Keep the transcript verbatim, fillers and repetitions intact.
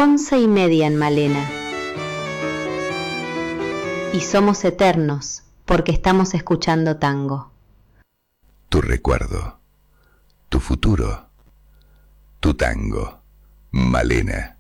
once y media en Malena. Y somos eternos porque estamos escuchando tango. Tu recuerdo, tu futuro, tu tango, Malena.